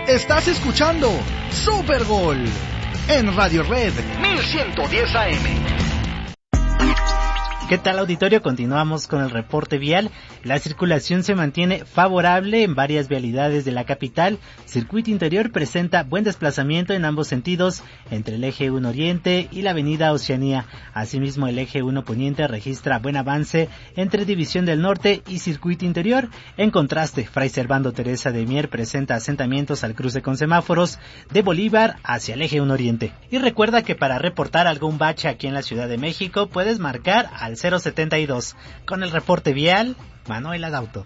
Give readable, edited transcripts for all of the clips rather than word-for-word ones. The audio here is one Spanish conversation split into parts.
Estás escuchando Super Gol en Radio Red 1110 AM. ¿Qué tal, auditorio? Continuamos con el reporte vial. La circulación se mantiene favorable en varias vialidades de la capital. Circuito Interior presenta buen desplazamiento en ambos sentidos entre el eje 1 Oriente y la avenida Oceanía. Asimismo, el eje 1 Poniente registra buen avance entre División del Norte y Circuito Interior. En contraste, Fray Servando Teresa de Mier presenta asentamientos al cruce con semáforos de Bolívar hacia el eje 1 Oriente. Y recuerda que para reportar algún bache aquí en la Ciudad de México puedes marcar al 072. Con el reporte vial, Manuel Adauto.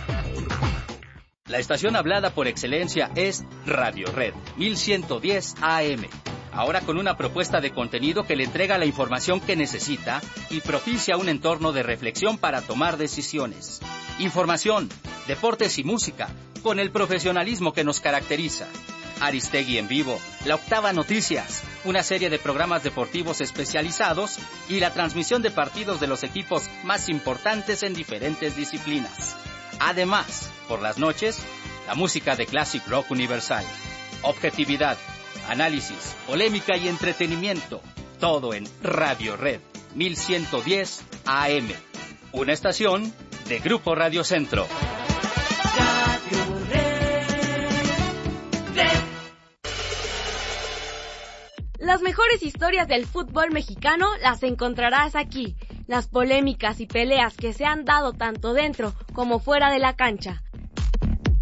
La estación hablada por excelencia es Radio Red 1110 AM. Ahora con una propuesta de contenido que le entrega la información que necesita y propicia un entorno de reflexión para tomar decisiones. Información, deportes y música, con el profesionalismo que nos caracteriza. Aristegui en vivo, La Octava Noticias, una serie de programas deportivos especializados y la transmisión de partidos de los equipos más importantes en diferentes disciplinas. Además, por las noches, la música de Classic Rock Universal. Objetividad, análisis, polémica y entretenimiento. Todo en Radio Red 1110 AM. Una estación de Grupo Radio Centro. Las mejores historias del fútbol mexicano las encontrarás aquí. Las polémicas y peleas que se han dado tanto dentro como fuera de la cancha.